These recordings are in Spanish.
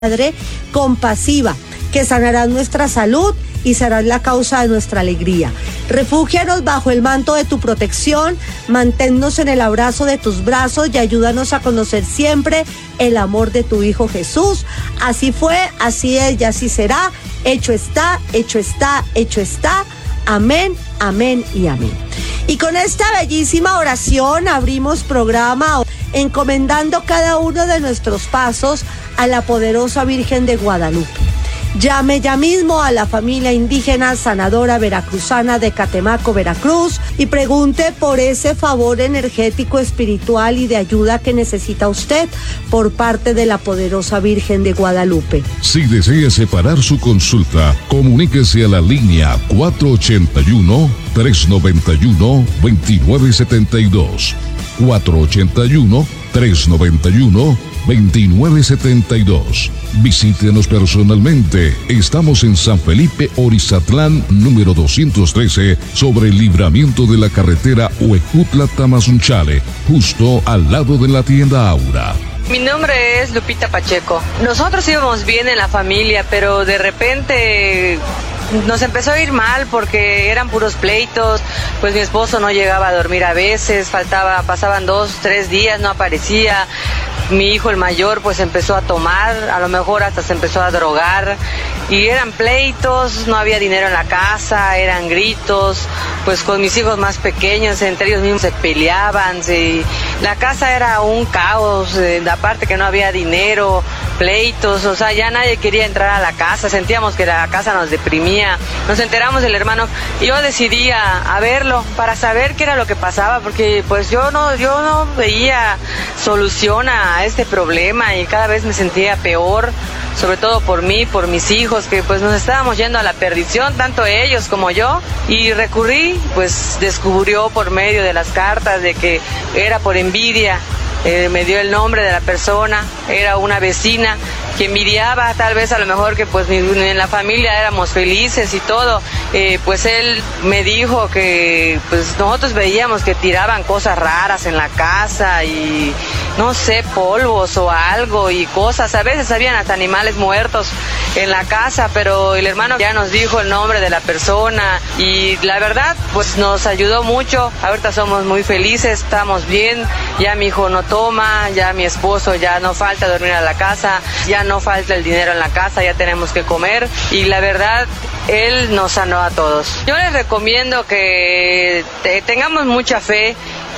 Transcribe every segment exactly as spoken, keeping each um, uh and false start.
Madre compasiva, que sanará nuestra salud y serás la causa de nuestra alegría. Refúgianos bajo el manto de tu protección, manténnos en el abrazo de tus brazos y ayúdanos a conocer siempre el amor de tu Hijo Jesús. Así fue, así es y así será. Hecho está, hecho está, hecho está. Amén, amén y amén. Y con esta bellísima oración abrimos programa encomendando cada uno de nuestros pasos a la poderosa Virgen de Guadalupe. Llame ya mismo a la familia indígena sanadora veracruzana de Catemaco, Veracruz, y pregunte por ese favor energético, espiritual y de ayuda que necesita usted por parte de la poderosa Virgen de Guadalupe. Si desea separar su consulta, comuníquese a la línea cuatro ocho uno, tres nueve uno, dos nueve siete dos. cuatro ocho uno, tres nueve uno, dos nueve siete dos. Visítenos personalmente. Estamos en San Felipe Orizatlán, número doscientos trece, sobre el libramiento de la carretera Huejutla-Tamazunchale, justo al lado de la tienda Aura. Mi nombre es Lupita Pacheco. Nosotros íbamos bien en la familia, pero de repente nos empezó a ir mal porque eran puros pleitos. Pues mi esposo no llegaba a dormir a veces, faltaba, pasaban dos, tres días, no aparecía. Mi hijo el mayor pues empezó a tomar, a lo mejor hasta se empezó a drogar, y eran pleitos, no había dinero en la casa, eran gritos, pues con mis hijos más pequeños, entre ellos mismos se peleaban, se, la casa era un caos, eh, aparte que no había dinero, pleitos, o sea, ya nadie quería entrar a la casa, sentíamos que la casa nos deprimía. Nos enteramos del hermano y yo decidí a, a verlo para saber qué era lo que pasaba, porque pues yo no, yo no veía solución a este problema y cada vez me sentía peor, sobre todo por mí, por mis hijos, que pues nos estábamos yendo a la perdición, tanto ellos como yo, y recurrí, pues descubrió por medio de las cartas de que era por envidia. Eh, me dio el nombre de la persona, era una vecina que envidiaba tal vez a lo mejor que pues en la familia éramos felices y todo. Eh, pues él me dijo que pues nosotros veíamos que tiraban cosas raras en la casa y no sé, polvos o algo y cosas, a veces habían hasta animales muertos en la casa, pero el hermano ya nos dijo el nombre de la persona y la verdad pues nos ayudó mucho. Ahorita somos muy felices, estamos bien, ya mi hijo no toma, ya mi esposo ya no falta dormir a la casa, ya no falta el dinero en la casa, ya tenemos que comer y la verdad él nos sanó a todos. Yo les recomiendo que te, tengamos mucha fe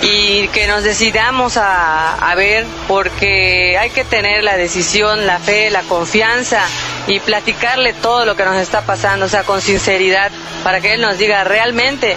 y que nos decidamos a, a ver, porque hay que tener la decisión, la fe, la confianza y platicarle todo lo que nos está pasando, o sea, con sinceridad, para que él nos diga realmente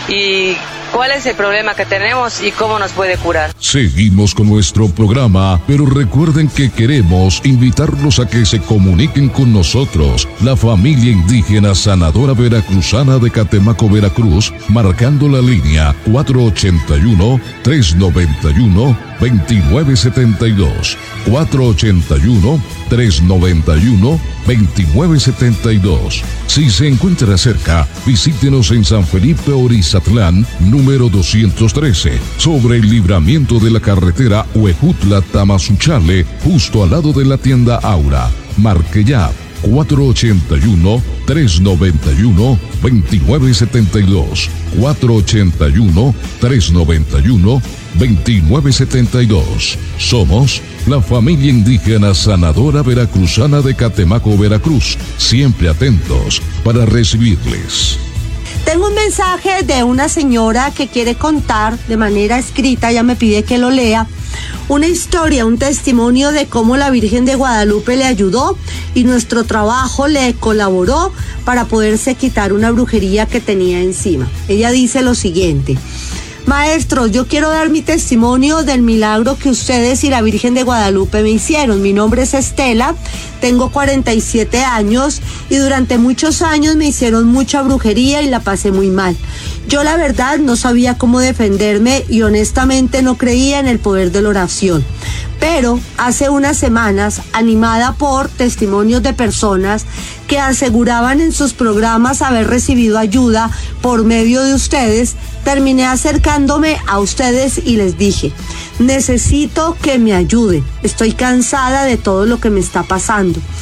y cuál es el problema que tenemos y cómo nos puede curar. Seguimos con nuestro programa, pero recuerden que queremos invitarlos a que se comuniquen con nosotros, la familia indígena sanadora veracruzana de Catemaco, Veracruz, marcando la línea cuatro ocho uno, tres nueve uno, dos nueve siete dos, cuatro ocho uno, tres nueve uno, dos nueve siete dos. Si se encuentra cerca, visítenos en San Felipe Orizatlán, número doscientos trece, sobre el libramiento de la carretera Huejutla-Tamazunchale, justo al lado de la tienda Aura. Marque ya cuatro ocho uno, tres nueve uno, dos nueve siete dos, cuatro ocho uno, tres nueve uno, dos nueve siete dos. Somos la familia indígena sanadora veracruzana de Catemaco, Veracruz, siempre atentos para recibirles. Tengo un mensaje de una señora que quiere contar de manera escrita, ella me pide que lo lea, una historia, un testimonio de cómo la Virgen de Guadalupe le ayudó y nuestro trabajo le colaboró para poderse quitar una brujería que tenía encima. Ella dice lo siguiente: maestros, yo quiero dar mi testimonio del milagro que ustedes y la Virgen de Guadalupe me hicieron. Mi nombre es Estela, tengo cuarenta y siete años y durante muchos años me hicieron mucha brujería y la pasé muy mal. Yo la verdad no sabía cómo defenderme y honestamente no creía en el poder de la oración. Pero hace unas semanas, animada por testimonios de personas que aseguraban en sus programas haber recibido ayuda por medio de ustedes, terminé acercando acercándome a ustedes y les dije, necesito que me ayuden. Estoy cansada de todo lo que me está pasando.